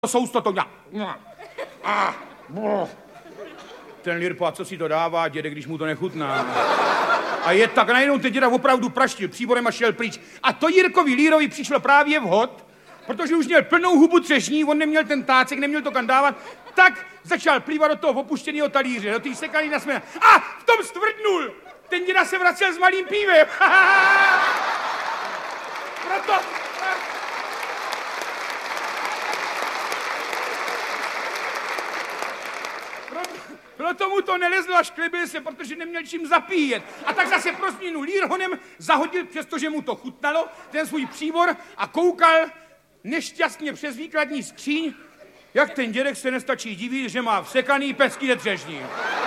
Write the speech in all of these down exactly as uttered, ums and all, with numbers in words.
sousto to dělá. A, ten Lirpa, co si to dává, děde, když mu to nechutná. A je tak, najednou ten děda opravdu praštil příborem a šel pryč. A to Jirkovi Lírovi přišlo právě vhod, protože už měl plnou hubu třešní, on neměl ten tácek, neměl to kam dávat, tak začal plývat do toho opuštěného talíře, do té sekaný na směna. A v tom stvrdnul! Ten děda se vracel s malým pívem. Proto... Proto mu to nelezlo a šklebil se, protože neměl čím zapíjet. A tak zase pro změnu Lír honem zahodil, přestože mu to chutnalo, ten svůj příbor a koukal nešťastně přes výkladní skříň, jak ten dědek se nestačí divit, že má vsekaný pecky ze třešní.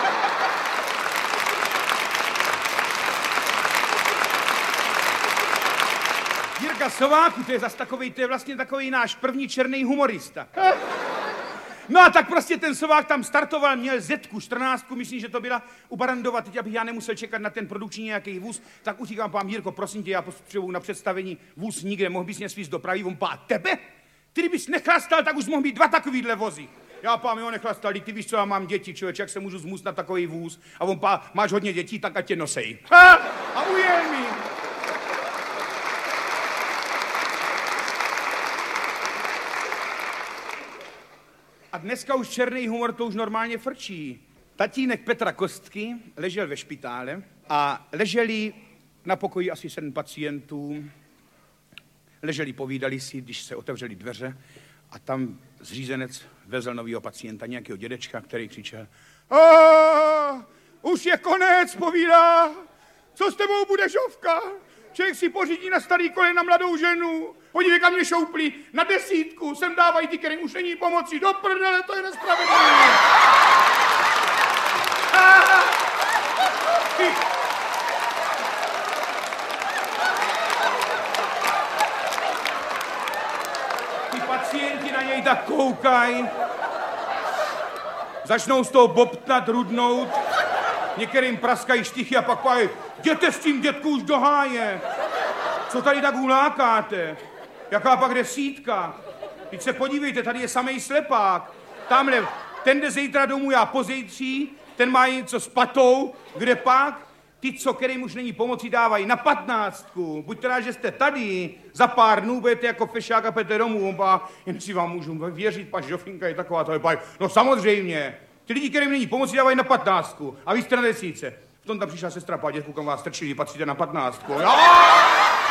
Jirka Sováku, to je zas takovej, to je vlastně takovej náš první černý humorista. No a tak prostě ten Sovák tam startoval, měl zetku, čtrnáctku, myslím, že to byla u Barandova, teď abych já nemusel čekat na ten produkční nějaký vůz, tak už říkám, pán Jirko, prosím tě, já potřebuji na představení vůz nikde, mohl bys mě svízt dopravy, on pá, tebe? Ty kdybys nechlastal, tak už mohl být dva takovýhle vozy. Já pám, jo, nechlastal, ty víš, co já mám děti, člověč, jak se můžu zmůst na takový vůz? A on pá, máš hodně dětí, tak ať tě nosej. Ha! A ujel mi. A dneska už černý humor to už normálně frčí. Tatínek Petra Kostky ležel ve špitále a leželi na pokoji asi sedm pacientů. Leželi, povídali si, když se otevřely dveře a tam zřízenec vezl novýho pacienta, nějakého dědečka, který křičel: A, už je konec, povídá, co s tebou bude, Žovka? Člověk si pořídí na starý kolena mladou ženu. Podívej, kam mě šouplí. Na desítku sem dávají ty, kterým už není pomoci. Do prdele, to je nespravedlivé. Ty. Ty pacienti na něj tak koukají. Začnou z toho bobtnat, rudnout. Některým praskají štichy a pak pájí: jděte s tím, dětku, už do háje. Co tady tak hulákáte? Jaká pak desítka? Teď se podívejte, tady je samej slepák. Tamhle, ten jde zítra domů, já pozejtří, ten má něco s patou, kde pak? Ty, co kterým už není pomoci, dávají na patnáctku. Buďte rád, že jste tady. Za pár dnů budete jako fešák a pete domů. Oba, jen si vám můžu věřit, pač Žofinka je taková, to je pár. No samozřejmě. Ty lidi, kterým není pomoci, dávají na patnáctku. A vy jste na desítce. V tom tam přišla sestra, pá, dětku, kam vás strčili, patříte na patnáctku. Jo!